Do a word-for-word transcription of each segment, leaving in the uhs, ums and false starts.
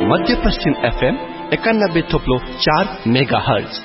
मध्य पश्चिम एफएम एकानब्बे थोप्लो चार मेगा हर्ज।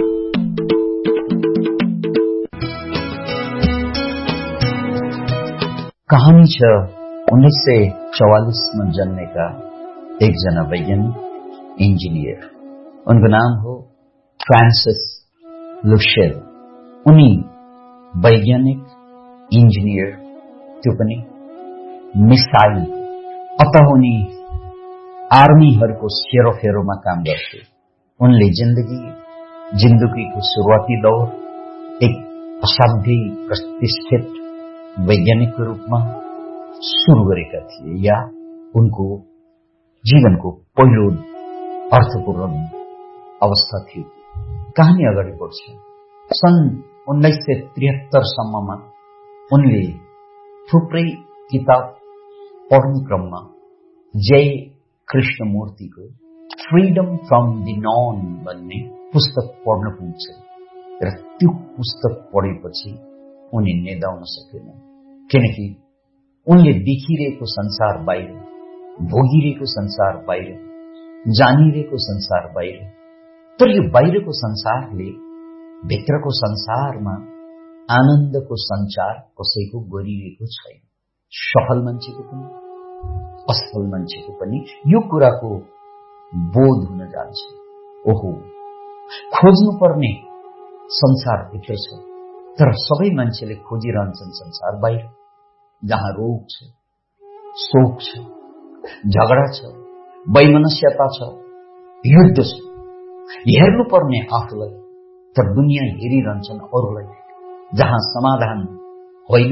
कहानी छ उन्नीस सय चौवालीसमा जन्मेका एकजना वैज्ञानिक इन्जिनियर। उनको नाम हो फ्रान्सिस लुसेल। उनी वैज्ञानिक इन्जिनियर, त्यो पनि मिसाइल। अत उनी आर्मीहरूको सेरोफेरोमा काम गर्थे। उनले जिन्दगी जिन्दगीको सुरुवाती दौर एक असाध्यै प्रतिष्ठित वैज्ञानिकको रूपमा सुरु गरेका थिए, या उनको जीवनको पहिलो अर्थपूर्ण अवस्था थियो। कहानी अगाडि बढ्छ। सन् उन्नाइस सय त्रिहत्तर सम्ममा उनले थुप्रै किताब पढ्ने क्रममा जय कृष्णमूर्तिको फ्रीडम फ्रम द नन भन्ने पुस्तक पढ्न पुग्छ र त्यो पुस्तक पढेपछि उनी निदाउन सकेन। किनकि उनले देखिरहेको संसार बाहिर, भोगिरहेको संसार बाहिर, जानिरहेको संसार बाहिर, तर यो बाहिरको संसारले भित्रको संसारमा आनन्दको संचार कसैको गरिरहेको छैन। सफल मान्छेको पनि असफल मान्छेको पनि यो कुराको बोध हुन जान्छ। ओहो, खोज्नुपर्ने संसार भित्र छ, तर सबै मान्छेले खोजिरहन्छन् संसार बाहिर, जहाँ रोग छ, शोक छ, झगडा छ, वैमनस्यता छ, युद्ध छ। हेर्नुपर्ने आफूलाई, तर दुनियाँ हेरिरहन्छन् अरूलाई, जहाँ समाधान होइन,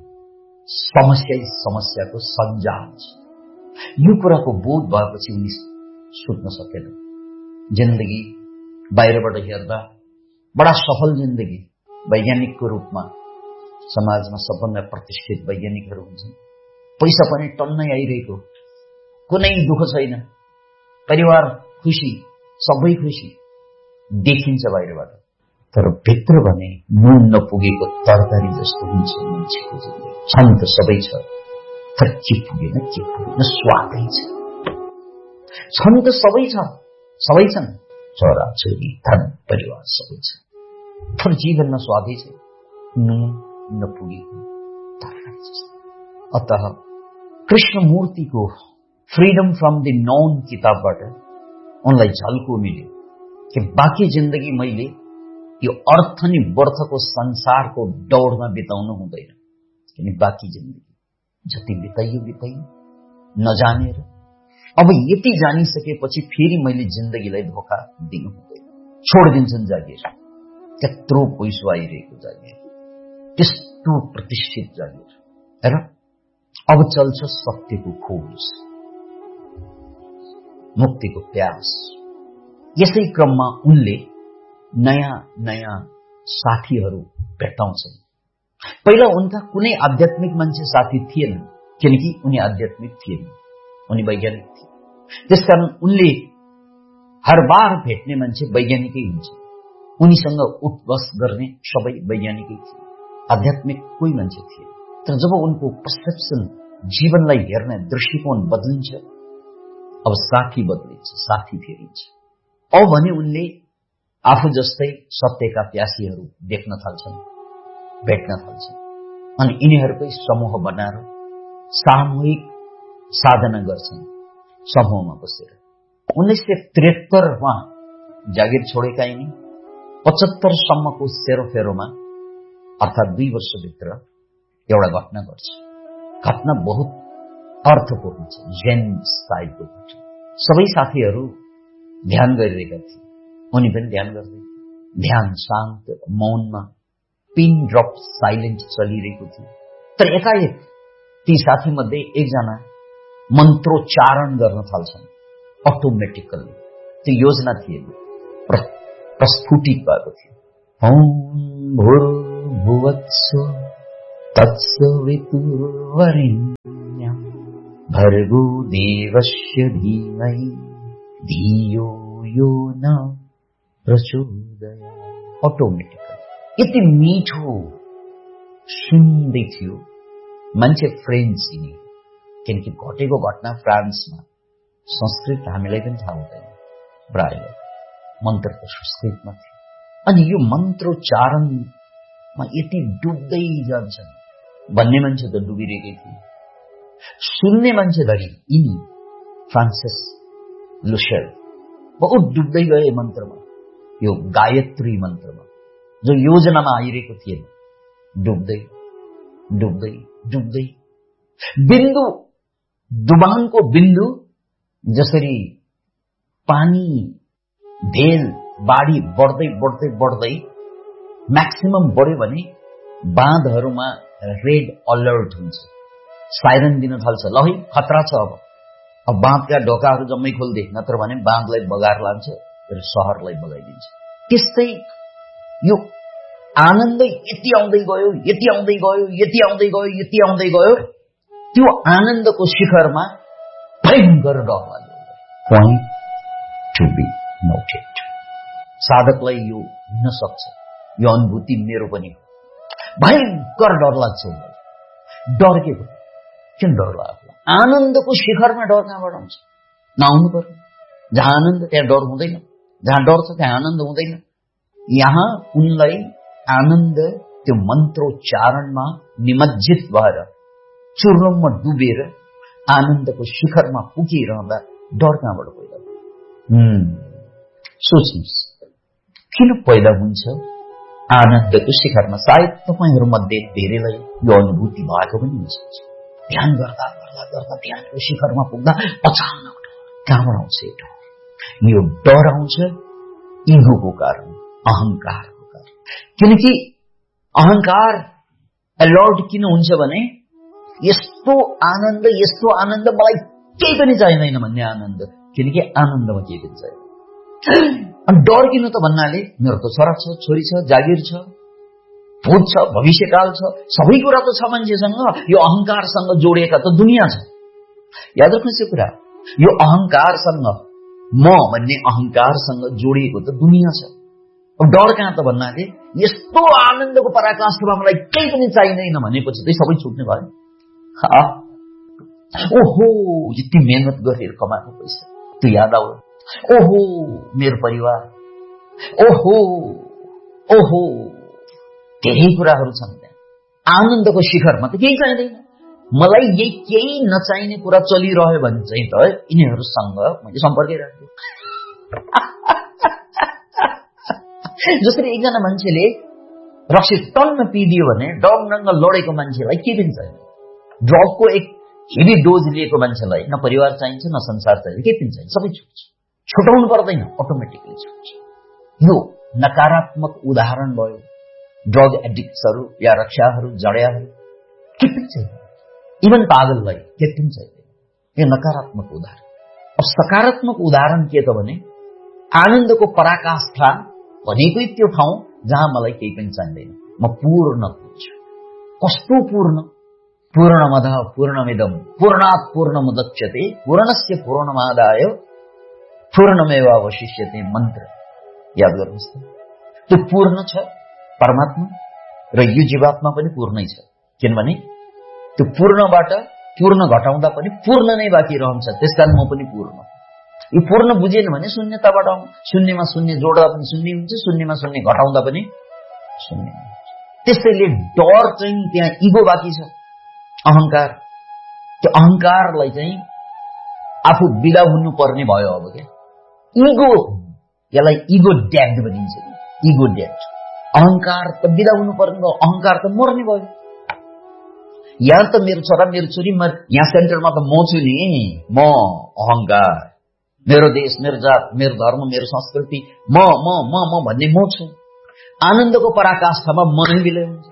समस्या समस्याको सञ्जाल छ। यो कुराको बोध भएपछि उनी सुत्न सकेन। जिन्दगी बाहिरबाट हेर्दा बडा सफल जिन्दगी, वैज्ञानिकको रूपमा समाजमा सबभन्दा प्रतिष्ठित वैज्ञानिकहरू हुन्छन्। पैसा पनि टन्नै आइरहेको, कुनै दुःख छैन, परिवार खुसी, सबै खुसी देखिन्छ बाहिरबाट। तर भित्र भने नुन नपुगेको तरकारी जस्तो हुन्छ मान्छेको जिन्दगी। छन् त सबै छ, तर के पुगेन के पुगेन स्वादै छ। छन् त सबै छ, सबै छन्, छोरा छोरी धन परिवार सबै छ, तर जीवनमा स्वादै छ, नुन नपुगेको तरकारी जस्तो। अतः कृष्णमूर्तिको फ्रीडम फ्रम द नन किताबबाट उनलाई झल्को मिल्यो कि बाँकी जिन्दगी मैले यो अर्थ नि बर्थको संसारको दौडमा बिताउनु हुँदैन। किन बाँकी जिन्दगी जति बिताइयो बिताइयो नजानेर, अब यति जानिसकेपछि फेरि मैले जिन्दगीलाई धोका दिनु हुँदैन। छोडिदिन्छन् जागिर, त्यत्रो पैसो आइरहेको जागिर, त्यस्तो प्रतिष्ठित जागिर, र अब चल्छ सत्यको खोज, मुक्तिको प्यास। यसै क्रममा उनले नयाँ नयाँ साथीहरू भेट्टाउँछन्। पहिला उनका कुनै आध्यात्मिक मान्छे साथी थिएन, किनकि उनी आध्यात्मिक थिएन, उनी वैज्ञानिक थिए। त्यसकारण उनले हर बार भेट्ने मान्छे वैज्ञानिकै हुन्छ। उनीसँग उठबस गर्ने सबै वैज्ञानिकै थिए, आध्यात्मिक कोही मान्छे थिए। तर जब उनको पर्सेप्सन, जीवनलाई हेर्ने दृष्टिकोण बदलिन्छ, अब साथी बदलिन्छ, साथी फेरिन्छ। अब भने उनले आफू जस्तै सत्यका प्यासीहरू देख्न थाल्छन्, भेट्न थाल्छन्, अनि यिनीहरूकै समूह बनाएर सामूहिक साधना गर्छन् समूहमा बसेर। उन्नाइस सय त्रिहत्तरमा जागिर छोडेका यिनी पचहत्तरसम्मको सेरोफेरोमा, अर्थात् दुई वर्षभित्र एउटा घटना घट्छ। घटना बहुत अर्थपूर्ण छ, जेन स्टाइलको घटना। सबै साथीहरू ध्यान गरिरहेका थिए, उनी पनि ध्यान गर्दै थिए। ध्यान शान्त मौनमा पिन ड्रप साइलेन्ट चलिरहेको थियो। तर एकाएक ती साथीमध्ये एकजना मन्त्रोच्चारण गर्न थाल्छन् अटोमेटिकल्ली। त्यो योजना थिएन, प्रस्फुटित भएको थियो। ओम भूर्भुवस्सु तत्सवितुर्वरेण्यं भर्गो देवस्य धीमहि धियो यो न प्रचोदयात्। अटोमेटिकली यति मिठो सुन्दै थियो। मान्छे फ्रेन्च यिनी, किनकि घटेको घटना फ्रान्समा संस्कृत हामीलाई पनि थाहा हुँदैन, प्रायः मन्त्र त संस्कृतमा थियो। अनि यो मन्त्रोच्चारणमा यति डुब्दै जान्छन्, भन्ने मान्छे त डुबिरहेकै थिए, सुन्ने मान्छे धरि यिनी फ्रान्सिस लुसेल बहुत डुब्दै गए मन्त्रमा, यो गायत्री मन्त्रमा जो योजनामा आइरहेको थिएन, डुब्दै डुब्दै डुब्दै बिन्दु डुबानको बिन्दु जसरी पानी भेल बाढी बढ्दै बढ्दै बढ्दै म्याक्सिमम बढ्यो भने बाँधहरूमा रेड अलर्ट हुन्छ, साइरन दिन थाल्छ, ल है खतरा छ, अब अब बाँधका ढोकाहरू जम्मै खोल्दे, नत्र भने बाँधलाई बगार लान्छ र सहरलाई बगाइदिन्छ। त्यस्तै यो आनन्द यति आउँदै गयो यति आउँदै गयो यति आउँदै गयो यति आउँदै गयो त्यो आनन्दको शिखरमा भयंकर डर लाग्यो। Point to be noted. साधकलाई यो हुन सक्छ, यो अनुभूति मेरो पनि भयंकर डर लाग्छ। डर के हो? किन डर लाग्ला? आनन्दको शिखरमा डर कहाँबाट आउँछ? नआउनु पर्यो। जहाँ आनन्द त्यहाँ डर हुँदैन, जहाँ डर छ त्यहाँ आनन्द हुँदैन। यहाँ उनलाई आनन्द त्यो मन्त्रोच्चारणमा निमज्जित भएर चुर्लममा डुबेर आनन्दको शिखरमा पुगिरहँदा डर कहाँबाट पैदा हुन्छ? सोच्नुहोस्, किन पैदा हुन्छ आनन्दको शिखरमा? सायद तपाईहरू मध्ये धेरैलाई यो अनुभूति भएको पनि हुन सक्छ। ध्यान गर्दा गर्दा गर्दा ध्यानको शिखरमा पुग्दा अचानक डर कहाँबाट आउँछ? यो डर यो डर आउँछ इगोको कारण, अहंकारको कारण। किनकि अहंकार अलर्ट किन हुन्छ भने यस्तो आनन्द यस्तो आनन्द मलाई केही पनि चाहिँदैन भन्ने आनन्द, किनकि आनन्दमा केही पनि चाहिँदैन। अनि डर किन त भन्नाले मेरो त छोरा छ, छोरी छ, जागिर छ, भूत छ, भविष्यकाल छ, सबै कुरा त छ मान्छेसँग। यो अहंकारसँग जोडिएका त दुनियाँ छ। याद राख्नुहोस् यो कुरा, यो अहंकारसँग, म भन्ने अहंकारसँग जोडिएको त दुनियाँ छ। अब डर कहाँ त भन्नाले यस्तो आनन्दको पराकाष्ठमा मलाई केही पनि चाहिँदैन भनेपछि चाहिँ सबै छुट्ने भयो। ओहो यति मेहनत गरेर कमाएको पैसा त्यो याद आउला, ओहो मेरो परिवार, ओहो ओहो धेरै कुराहरू छन् त्यहाँ। आनन्दको शिखरमा त केही चाहिँदैन। मलाई यही केही नचाहिने कुरा चलिरह्यो भने चाहिँ त यिनीहरूसँग मैले सम्पर्कै राख्छु। जसरी एकजना मान्छेले रक्सी टन्न पिदियो भने डङडङ्ग लडेको मान्छेलाई के पनि चाहिन्छ? ड्रगको एक हेभी डोज लिएको मान्छेलाई न परिवार चाहिन्छ न संसार चाहिन्छ, के पनि चाहिन्छ, सबै छुट्छ। छुटाउनु पर्दैन, अटोमेटिकली छुट्छ। यो नकारात्मक उदाहरण भयो। ड्रग एडिक्ट्सहरू या रक्षाहरू, जड्याहरू के पनि चाहिन्छ, इभन पागललाई के पनि चाहिँदैन। यो नकारात्मक उदाहरण। अब सकारात्मक उदाहरण के त भने आनन्दको पराकाष्ठा भनेकै त्यो ठाउँ जहाँ मलाई केही पनि चाहिँदैन, म पूर्ण हुन्छु। कस्तो पूर्ण? पूर्णमद पूर्णमिदम पूर्णात् पूर्णमुदच्यते पूर्णस्य पूर्णमादाय पूर्णमेवावशिष्यते मन्त्र याद गर्नुहोस् त। त्यो पूर्ण छ परमात्मा र यो जीवात्मा पनि पूर्णै छ। किनभने त्यो पूर्णबाट पूर्ण घटाउँदा पनि पूर्ण नै बाँकी रहन्छ, त्यसकारण म पनि पूर्ण। यो पूर्ण बुझेन भने शून्यताबाट आउँ, शून्यमा शून्य जोड्दा पनि शून्य हुन्छ, शून्यमा शून्य घटाउँदा पनि शून्य हुन्छ। त्यसैले डर चाहिँ त्यहाँ इगो बाँकी छ, अहंकार। त्यो अहंकारलाई चाहिँ आफू बिदा हुनुपर्ने भयो। अब क्या इगो, यसलाई इगो ड्याड भनिन्छ। इगो ड्याड, अहंकार त बिदा हुनुपर्ने भयो, अहंकार त मर्ने भयो। यहाँ त मेरो छोरा मेरो छोरी, म यहाँ सेन्टरमा त म छु नि, म अहंकार, मेरो देश मेरो जात मेरो धर्म मेरो संस्कृति, म म म म भन्ने म छु। आनन्दको पराकाष्ठमा म नै विलय हुन्छ।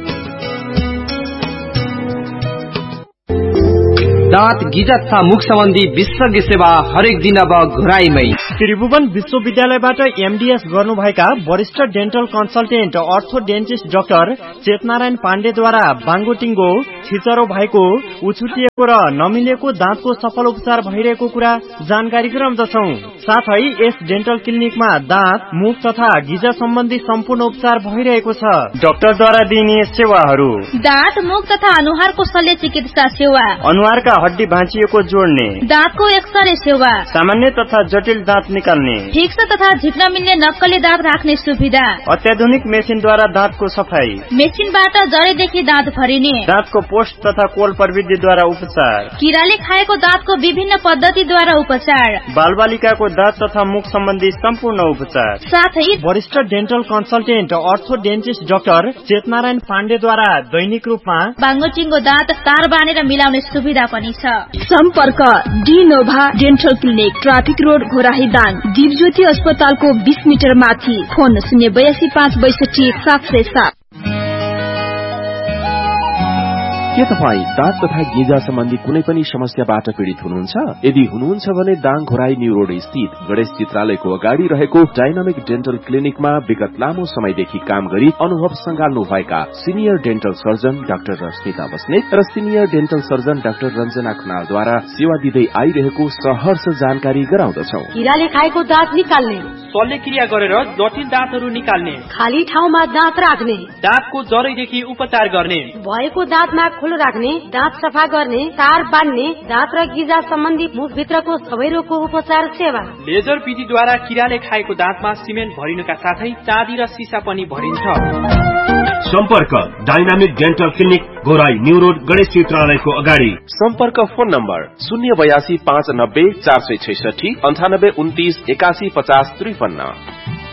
दाँत गिजा तथा मुख सम्बन्धी विशेषज्ञ सेवा हरेक दिन अब घुराइमै। त्रिभुवन विश्वविद्यालयबाट एमडीएस गर्नुभएका वरिष्ठ डेन्टल कन्सल्टेन्ट अर्थो डेन्टिस्ट डाक्टर चेतनारायण पाण्डेद्वारा बाङ्गोटिङ्गो छिचरो भएको, उछुटिएको र नमिलेको दाँतको सफल उपचार भइरहेको कुरा जानकारी गराउँदछौं। साथै यस डेन्टल क्लिनिकमा दाँत, मुख तथा गिजा सम्बन्धी सम्पूर्ण उपचार भइरहेको छ। डाक्टरद्वारा दिइने सेवाहरू: दाँत, मुख तथा अनुहारको शल्य चिकित्सा सेवा, अनुहारका हड्डी भाँचिएको जोड्ने, दाँतको एक्सरे सेवा, सामान्य तथा जटिल दाँत निकाल्ने, फिक्स तथा झिक्न मिल्ने नक्कली दाँत राख्ने सुविधा, अत्याधुनिक मेसिनद्वारा दाँतको सफाई, मेसिनबाट जडेदेखि दाँत भरिने, दाँतको पोस्ट तथा कोल प्रविधिद्वारा उपचार, किराले खाएको दाँतको विभिन्न पद्धतिद्वारा उपचार, बालबालिकाको दाँत तथा मुख सम्बन्धी सम्पूर्ण उपचार, साथै वरिष्ठ डेन्टल कन्सल्टेन्ट अर्थो डेन्टिस्ट डाक्टर चेतनारायण पाण्डेद्वारा दैनिक रूपमा बाङ्गोटिङ्गो दाँत तार बाँधेर मिलाउने सुविधा पनि छ। सम्पर्क डिनोभा dental clinic, traffic road, Ghorahi Dang, Dipjyoti अस्पतालको बीस मिटर माथि। फोन शून्य बयासी पाँच बैसठी सात सय सात। के तपाईँ दाँत तथा गिजा सम्बन्धी कुनै पनि समस्याबाट पीड़ित हुनुहुन्छ? यदि हुनुहुन्छ भने दाङ घोराई न्यू रोड स्थित गणेश चित्रालयको अगाडि रहेको डाइनामिक डेन्टल क्लिनिकमा विगत लामो समयदेखि काम गरी अनुभव संगाल्नु भएका senior dental surgeon doctor Rashmita Basnet र senior dental surgeon doctor Ranjana खनालद्वारा सेवा दिँदै आइरहेको सहर्ष जानकारी गराउँदछौ। किराले खाएको दाँत निकाल्ने, शल्यक्रिया गरेर जटिल दाँतहरू निकाल्ने, खाली ठाउँमा दाँत राख्ने, दाँतको जरैदेखि उपचार गर्ने, भएको दाँतमा खोलो राख्ने, दाँत सफा गर्ने, तार बान्ने, दाँत र गिजा सम्बन्धी मुखभित्रको सबै रोगको उपचार सेवा, लेजर विधिद्वारा किराले खाएको दाँतमा सिमेन्ट भरिनुका साथै चाँदी र सिसा पनि भरिन्छ। सम्पर्क dynamic dental clinic, Ghorahi new road, Ganesh चित्रालयको अगाडि। सम्पर्क फोन नम्बर शून्य बयासी पाँच नब्बे चार सय छैसठी अन्ठानब्बे उन्तिस एकासी पचास त्रिपन्न।